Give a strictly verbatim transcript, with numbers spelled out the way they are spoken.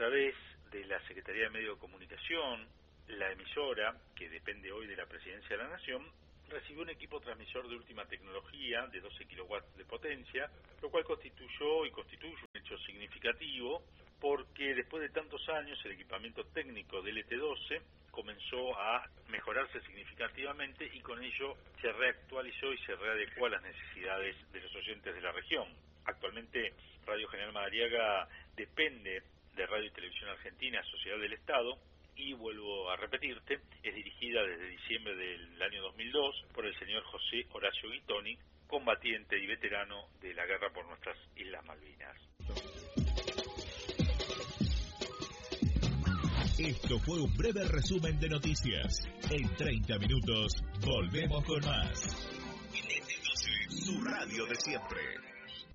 través de la Secretaría de Medio de Comunicación, la emisora, que depende hoy de la Presidencia de la Nación, recibió un equipo transmisor de última tecnología de doce kilowatts de potencia, lo cual constituyó y constituye un hecho significativo porque después de tantos años el equipamiento técnico del E T doce comenzó a mejorarse significativamente y con ello se reactualizó y se readecuó a las necesidades de los oyentes de la región. Actualmente Radio General Madariaga depende de Radio y Televisión Argentina, Sociedad del Estado, y vuelvo a repetirte, es dirigida desde diciembre del año dos mil dos por el señor José Horacio Guitoni, combatiente y veterano de la guerra por nuestras Islas Malvinas. Esto fue un breve resumen de noticias. En treinta minutos volvemos con más. N T doce, su radio de siempre.